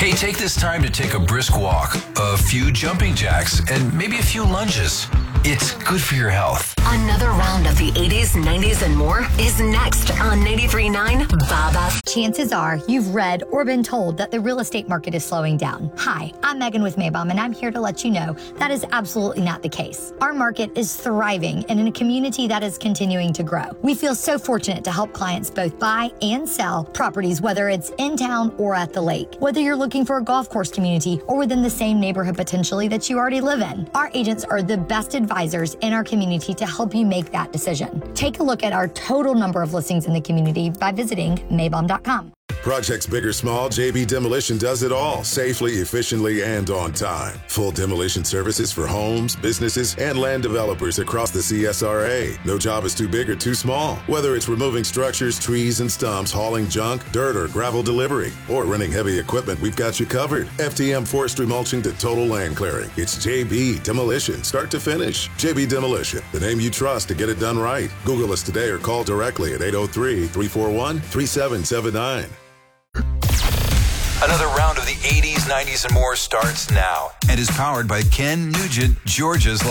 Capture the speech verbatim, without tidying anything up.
Hey, take this time to take a brisk walk, a few jumping jacks, and maybe a few lunges. It's good for your health. Another round of the eighties, nineties, and more is next on ninety-three point nine Baba. Chances are you've read or been told that the real estate market is slowing down. Hi, I'm Megan with Maybom, and I'm here to let you know that is absolutely not the case. Our market is thriving and in a community that is continuing to grow. We feel so fortunate to help clients both buy and sell properties, whether it's in town or at the lake. Whether you're looking for a golf course community or within the same neighborhood potentially that you already live in, our agents are the best advisors in our community to help you make that decision. Take a look at our total number of listings in the community by visiting maybom dot com. Projects big or small, J B Demolition does it all safely, efficiently, and on time. Full demolition services for homes, businesses, and land developers across the C S R A. No job is too big or too small. Whether it's removing structures, trees, and stumps, hauling junk, dirt, or gravel delivery, or renting heavy equipment, we've got you covered. F T M forestry mulching to total land clearing. It's J B Demolition, start to finish. J B Demolition, the name you trust to get it done right. Google us today or call directly at eight oh three, three four one, three seven seven nine. Another round of the eighties, nineties, and more starts now and is powered by Ken Nugent, Georgia's